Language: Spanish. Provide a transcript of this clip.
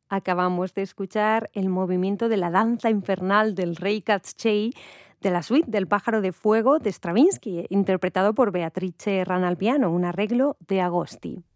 Acabamos de escuchar el movimiento de la danza infernal del rey Katsche de la suite del Pájaro de Fuego de Stravinsky, interpretado por Beatrice Ranna al piano, un arreglo de Agosti.